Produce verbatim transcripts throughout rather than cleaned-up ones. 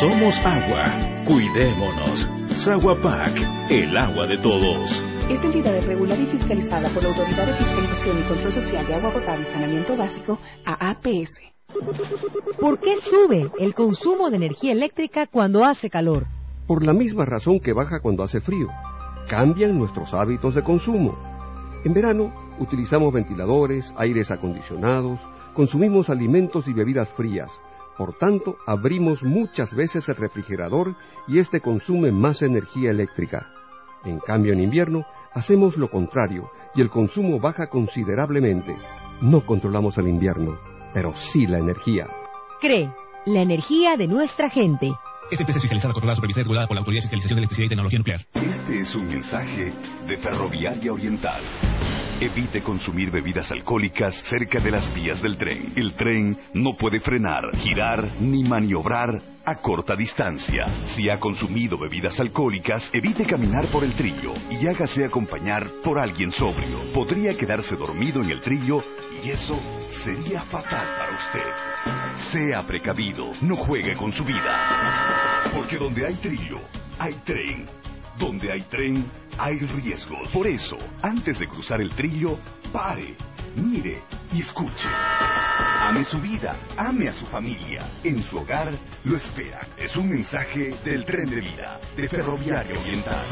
Somos agua. Cuidémonos. Saguapac, el agua de todos. Esta entidad es regulada y fiscalizada por la Autoridad de Fiscalización y Control Social de Agua Potable y Saneamiento Básico, A A P S. ¿Por qué sube el consumo de energía eléctrica cuando hace calor? Por la misma razón que baja cuando hace frío. Cambian nuestros hábitos de consumo. En verano, utilizamos ventiladores, aires acondicionados, consumimos alimentos y bebidas frías. Por tanto, abrimos muchas veces el refrigerador y este consume más energía eléctrica. En cambio, en invierno, hacemos lo contrario y el consumo baja considerablemente. No controlamos el invierno, pero sí la energía. C R E, la energía de nuestra gente. Esta empresa es fiscalizada, controlada, supervisada y regulada por la Autoridad de Fiscalización de Electricidad y Tecnología Nuclear. Este es un mensaje de Ferroviaria Oriental. Evite consumir bebidas alcohólicas cerca de las vías del tren. El tren no puede frenar, girar ni maniobrar a corta distancia. Si ha consumido bebidas alcohólicas, evite caminar por el trillo y hágase acompañar por alguien sobrio. Podría quedarse dormido en el trillo y eso sería fatal para usted. Sea precavido, no juegue con su vida. Porque donde hay trillo, hay tren. Donde hay tren, hay riesgos. Por eso, antes de cruzar el trillo, pare, mire y escuche. Ame su vida, ame a su familia. En su hogar lo espera. Es un mensaje del Tren de Vida, de Ferroviaria Oriental.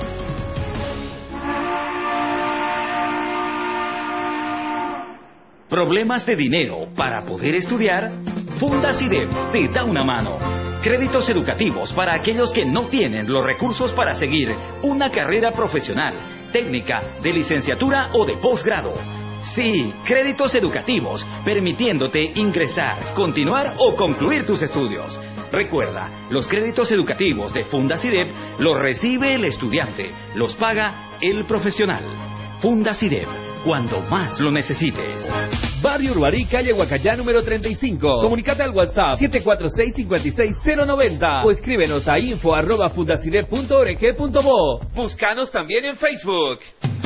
¿Problemas de dinero para poder estudiar? Fundacidep te da una mano. Créditos educativos para aquellos que no tienen los recursos para seguir una carrera profesional, técnica, de licenciatura o de posgrado. Sí, créditos educativos, permitiéndote ingresar, continuar o concluir tus estudios. Recuerda, los créditos educativos de Fundacidep los recibe el estudiante, los paga el profesional. Fundacidep, cuando más lo necesites. Barrio Urbarí, calle Huacayá, número treinta y cinco. Comunicate al WhatsApp siete cuatro seis, cinco seis cero nueve cero o escríbenos a info arroba fundacidep punto org punto bo. Búscanos también en Facebook.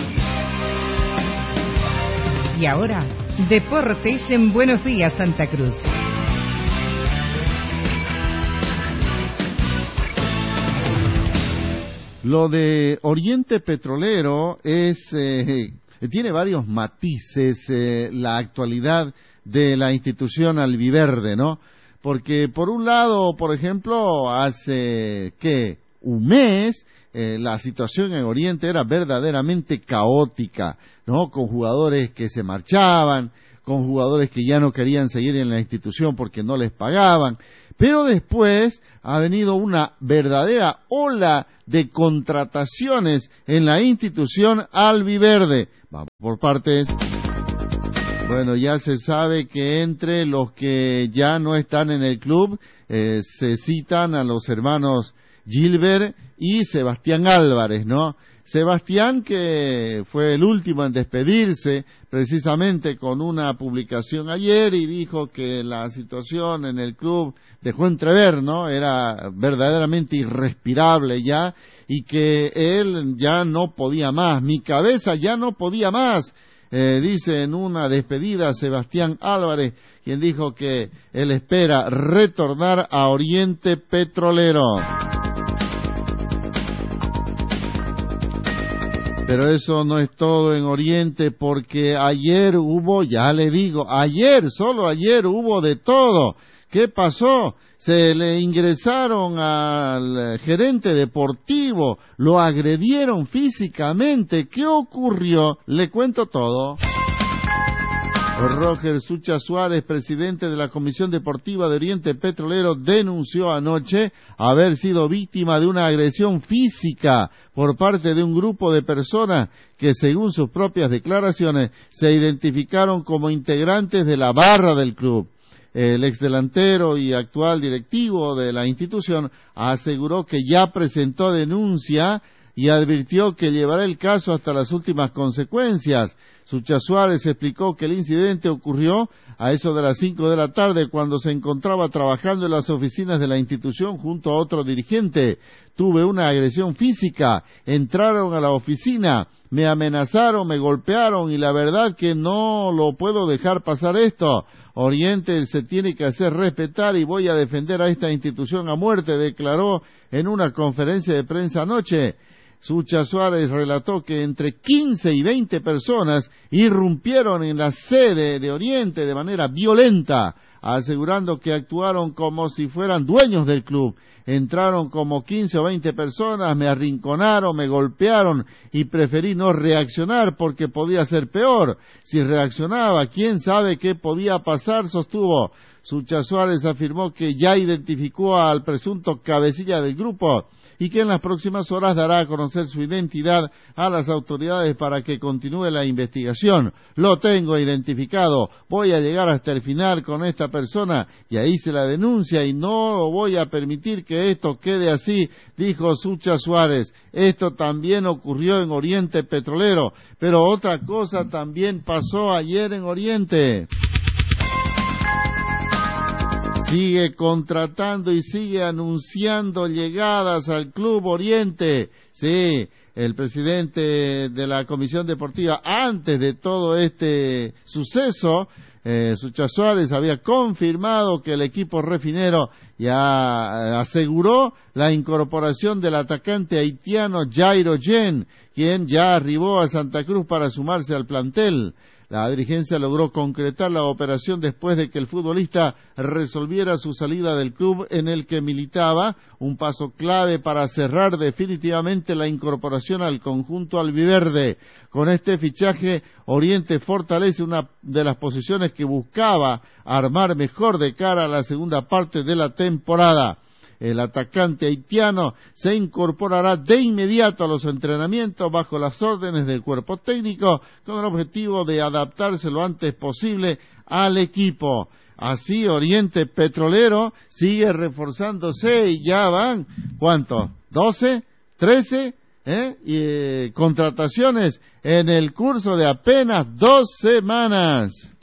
Y ahora, deportes en Buenos Días, Santa Cruz. Lo de Oriente Petrolero es... Eh, tiene varios matices eh, la actualidad de la institución albiverde, ¿no? Porque por un lado, por ejemplo, hace, ¿qué? Un mes, eh, la situación en Oriente era verdaderamente caótica, ¿no? Con jugadores que se marchaban, con jugadores que ya no querían seguir en la institución porque no les pagaban. Pero después ha venido una verdadera ola de contrataciones en la institución albiverde. Vamos por partes. Bueno, ya se sabe que entre los que ya no están en el club eh, se citan a los hermanos Gilbert y Sebastián Álvarez, ¿no? Sebastián, que fue el último en despedirse, precisamente con una publicación ayer, y dijo que la situación en el club dejó entrever, ¿no? Era verdaderamente irrespirable ya, y que él ya no podía más, mi cabeza ya no podía más, eh, dice en una despedida Sebastián Álvarez, quien dijo que él espera retornar a Oriente Petrolero. Pero eso no es todo en Oriente, porque ayer hubo, ya le digo, ayer, solo ayer hubo de todo. ¿Qué pasó? Se le ingresaron al gerente deportivo, lo agredieron físicamente. ¿Qué ocurrió? Le cuento todo. Roger Sucha Suárez, presidente de la Comisión Deportiva de Oriente Petrolero, denunció anoche haber sido víctima de una agresión física por parte de un grupo de personas que, según sus propias declaraciones, se identificaron como integrantes de la barra del club. El exdelantero y actual directivo de la institución aseguró que ya presentó denuncia y advirtió que llevará el caso hasta las últimas consecuencias. Sucha Suárez explicó que el incidente ocurrió a eso de las cinco de la tarde cuando se encontraba trabajando en las oficinas de la institución junto a otro dirigente. Tuve una agresión física, entraron a la oficina, me amenazaron, me golpearon y la verdad que no lo puedo dejar pasar esto. Oriente se tiene que hacer respetar y voy a defender a esta institución a muerte, declaró en una conferencia de prensa anoche. Sucha Suárez relató que entre quince y veinte personas irrumpieron en la sede de Oriente de manera violenta, asegurando que actuaron como si fueran dueños del club. Entraron como quince o veinte personas, me arrinconaron, me golpearon y preferí no reaccionar porque podía ser peor. Si reaccionaba, quién sabe qué podía pasar, sostuvo. Sucha Suárez afirmó que ya identificó al presunto cabecilla del grupo y que en las próximas horas dará a conocer su identidad a las autoridades para que continúe la investigación. Lo tengo identificado, voy a llegar hasta el final con esta persona y ahí se la denuncia y no lo voy a permitir que esto quede así, dijo Sucha Suárez. Esto también ocurrió en Oriente Petrolero, pero otra cosa también pasó ayer en Oriente. Sigue contratando y sigue anunciando llegadas al Club Oriente. Sí, el presidente de la Comisión Deportiva, antes de todo este suceso, eh, Sucha Suárez había confirmado que el equipo refinero ya aseguró la incorporación del atacante haitiano Jairo Yen, quien ya arribó a Santa Cruz para sumarse al plantel. La dirigencia logró concretar la operación después de que el futbolista resolviera su salida del club en el que militaba, un paso clave para cerrar definitivamente la incorporación al conjunto albiverde. Con este fichaje, Oriente fortalece una de las posiciones que buscaba armar mejor de cara a la segunda parte de la temporada. El atacante haitiano se incorporará de inmediato a los entrenamientos bajo las órdenes del cuerpo técnico con el objetivo de adaptarse lo antes posible al equipo. Así Oriente Petrolero sigue reforzándose y ya van, ¿cuánto? ¿doce? ¿trece? ¿Eh? Y, eh, contrataciones en el curso de apenas dos semanas.